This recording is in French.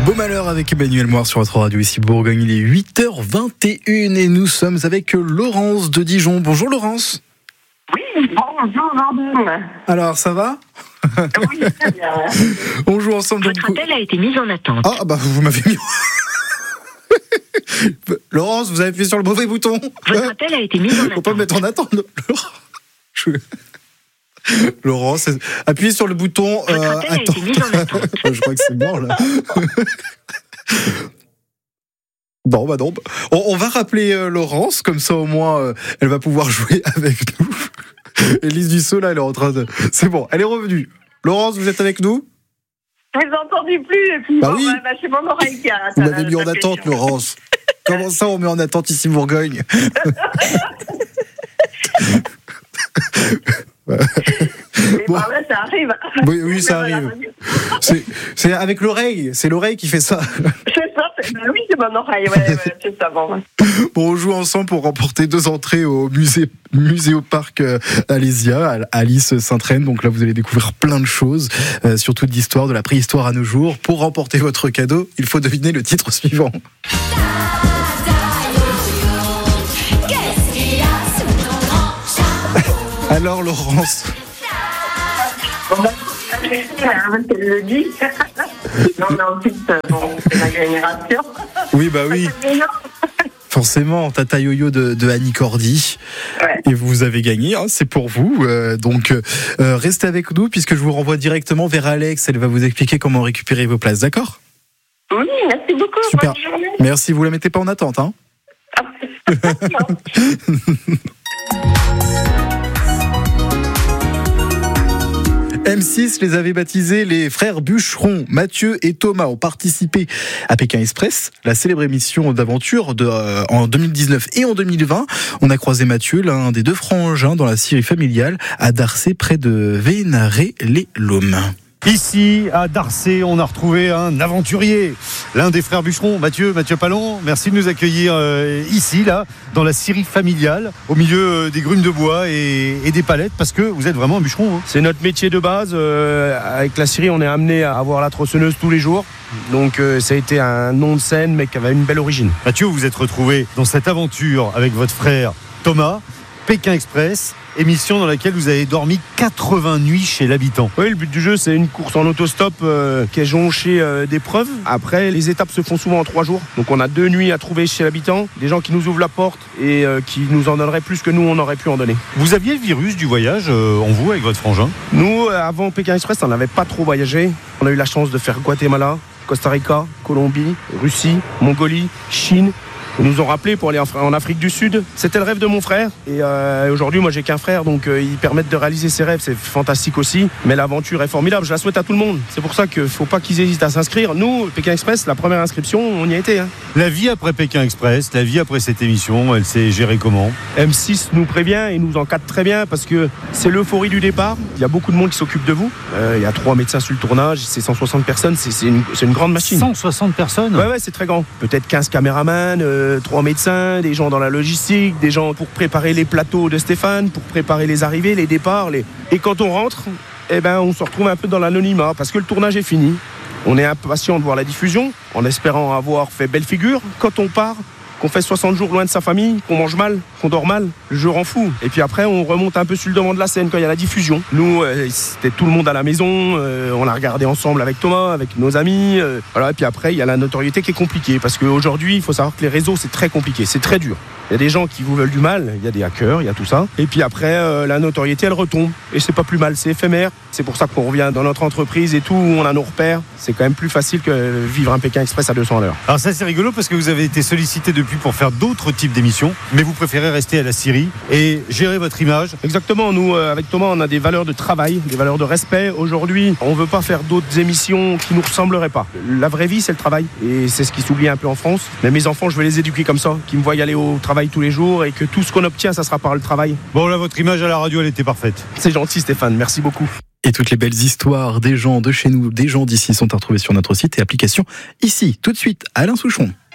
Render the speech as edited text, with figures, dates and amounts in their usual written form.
Beau malheur avec Emmanuel Moir sur votre radio ici Bourgogne. Il est 8h21 et nous sommes avec Laurence de Dijon. Bonjour Laurence. Oui, bonjour Jordan. Alors ça va? Oui, très bien. On joue ensemble. Votre appel a été mis en attente. Ah bah vous m'avez mis... Laurence, vous avez appuyé sur le mauvais bouton. Votre appel a été mis en attente. Faut pas me mettre en attente. Laurence, appuyez sur le bouton. Votre appel a été mis en attente. Je crois que c'est mort là. Bon, bah non. On va rappeler Laurence, comme ça au moins elle va pouvoir jouer avec nous. Élise Dussault là, elle est en train de. C'est bon, elle est revenue. Laurence, vous êtes avec nous? Je vous ai entendu plus et puis bah oui. C'est mon oreille qui a. Vous m'avez mis en attente, Laurence. Comment ça, on met en attente ici Bourgogne? Bon. Par là, ça arrive. Oui, ça arrive. C'est avec l'oreille. C'est l'oreille qui fait ça. C'est ça. Oui, c'est mon oreille. Ouais, c'est ça. Bon, on joue ensemble pour remporter 2 entrées au musée au parc Alésia, à Alice Sainte-Reine. Donc là, vous allez découvrir plein de choses, surtout d'histoire, de la préhistoire à nos jours. Pour remporter votre cadeau, il faut deviner le titre suivant. Alors, Laurence. le dit. Non, mais ensuite, c'est la génération. Oui, bah oui. Forcément, Tata Yo-Yo de Annie Cordy. Ouais. Et vous avez gagné, hein, c'est pour vous. Donc, restez avec nous puisque je vous renvoie directement vers Alex. Elle va vous expliquer comment récupérer vos places, d'accord? Oui, merci beaucoup. Super. Bonne journée. Merci, vous la mettez pas en attente, hein? M6 les avait baptisés les frères Bûcherons. Mathieu et Thomas ont participé à Pékin Express, la célèbre émission d'aventure en 2019 et en 2020. On a croisé Mathieu, l'un des 2 frangins dans la scierie familiale à Darcé, près de Vénaré-les-Laumes. Ici, à Darcé, on a retrouvé un aventurier, l'un des frères Bûcherons, Mathieu Palon. Merci de nous accueillir ici, là, dans la scierie familiale, au milieu des grumes de bois et des palettes, parce que vous êtes vraiment un bûcheron. Hein. C'est notre métier de base. Avec la scierie, on est amené à avoir la tronçonneuse tous les jours. Donc ça a été un nom de scène, mais qui avait une belle origine. Mathieu, vous vous êtes retrouvé dans cette aventure avec votre frère Thomas, Pékin Express, émission dans laquelle vous avez dormi 80 nuits chez l'habitant. Oui, le but du jeu, c'est une course en autostop qui est jonchée d'épreuves. Après, les étapes se font souvent en 3 jours. Donc on a 2 nuits à trouver chez l'habitant, des gens qui nous ouvrent la porte et qui nous en donneraient plus que nous, on aurait pu en donner. Vous aviez le virus du voyage en vous, avec votre frangin? Nous, avant Pékin Express, on n'avait pas trop voyagé. On a eu la chance de faire Guatemala, Costa Rica, Colombie, Russie, Mongolie, Chine. Ils nous ont rappelé pour aller en Afrique du Sud. C'était le rêve de mon frère. Et aujourd'hui, moi, j'ai qu'un frère. Donc, ils permettent de réaliser ses rêves. C'est fantastique aussi. Mais l'aventure est formidable. Je la souhaite à tout le monde. C'est pour ça qu'il ne faut pas qu'ils hésitent à s'inscrire. Nous, Pékin Express, la première inscription, on y a été. Hein. La vie après Pékin Express, la vie après cette émission, elle s'est gérée comment? M6 nous prévient et nous encadre très bien parce que c'est l'euphorie du départ. Il y a beaucoup de monde qui s'occupe de vous. Il y a 3 médecins sur le tournage. C'est 160 personnes. C'est une grande machine. 160 personnes? Ouais, c'est très grand. Peut-être 15 caméramans. 3 médecins, des gens dans la logistique, des gens pour préparer les plateaux de Stéphane, pour préparer les arrivées, les départs. Et quand on rentre, on se retrouve un peu dans l'anonymat parce que le tournage est fini. On est impatient de voir la diffusion, en espérant avoir fait belle figure. Quand on part, qu'on fait 60 jours loin de sa famille, qu'on mange mal, qu'on dort mal, le jeu rend fou. Et puis après, on remonte un peu sur le devant de la scène quand il y a la diffusion. Nous, c'était tout le monde à la maison, on l'a regardé ensemble avec Thomas, avec nos amis. Voilà. Et puis après, il y a la notoriété qui est compliquée, parce qu'aujourd'hui, il faut savoir que les réseaux, c'est très compliqué, c'est très dur. Il y a des gens qui vous veulent du mal, il y a des hackers, il y a tout ça. Et puis après, la notoriété, elle retombe. Et c'est pas plus mal, c'est éphémère. C'est pour ça qu'on revient dans notre entreprise et tout, où on a nos repères. C'est quand même plus facile que vivre un Pékin Express à 200 à l'heure. Alors ça, c'est rigolo parce que vous avez été sollicité depuis pour faire d'autres types d'émissions, mais vous préférez rester à la scierie et gérer votre image. Exactement. Nous, avec Thomas, on a des valeurs de travail, des valeurs de respect. Aujourd'hui, on veut pas faire d'autres émissions qui nous ressembleraient pas. La vraie vie, c'est le travail. Et c'est ce qui s'oublie un peu en France. Mais mes enfants, je vais les éduquer comme ça, qui me voient y aller au travail tous les jours et que tout ce qu'on obtient, ça sera par le travail. Bon, là, votre image à la radio, elle était parfaite. C'est gentil, Stéphane. Merci beaucoup. Et toutes les belles histoires des gens de chez nous, des gens d'ici sont à retrouver sur notre site et application ici. Tout de suite, Alain Souchon.